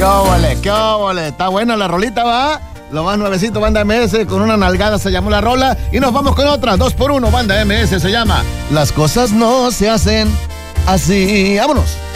qué óvole. Está buena la rolita, ¿va? Lo más nuevecito, Banda MS, con una nalgada se llamó la rola. Y nos vamos con otra, 2x1, Banda MS, se llama Las cosas no se hacen así. ¡Vámonos!